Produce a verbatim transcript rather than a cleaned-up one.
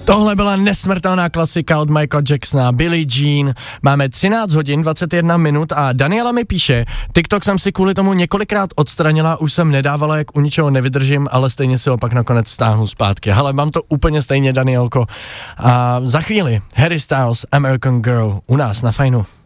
Tohle byla nesmrtelná klasika od Michaela Jacksona, Billie Jean. Máme třináct hodin, dvacet jedna minut a Daniela mi píše, TikTok jsem si kvůli tomu několikrát odstranila, už jsem nedávala, jak u ničeho nevydržím, ale stejně si ho pak nakonec stáhnu zpátky. Hele, mám to úplně stejně, Danielko. A za chvíli Harry Styles, American Girl, u nás na Fajnu.